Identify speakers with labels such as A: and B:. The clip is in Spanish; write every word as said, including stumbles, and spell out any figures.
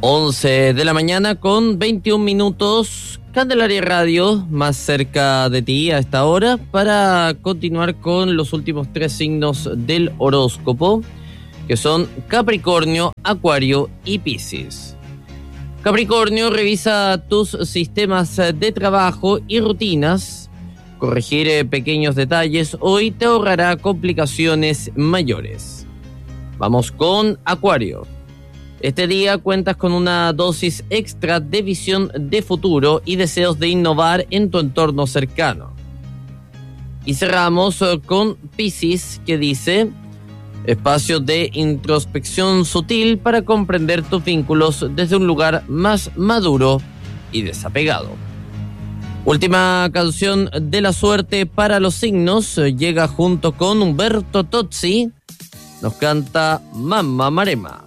A: once de la mañana con veintiún minutos, Candelaria Radio, más cerca de ti a esta hora, para continuar con los últimos tres signos del horóscopo, que son Capricornio, Acuario y Piscis. Capricornio, revisa tus sistemas de trabajo y rutinas. Corregir pequeños detalles hoy te ahorrará complicaciones mayores. Vamos con Acuario. Este día cuentas con una dosis extra de visión de futuro y deseos de innovar en tu entorno cercano. Y cerramos con Piscis, que dice: espacio de introspección sutil para comprender tus vínculos desde un lugar más maduro y desapegado. Última canción de la suerte para los signos, llega junto con Humberto Tozzi, nos canta Mamma Marema.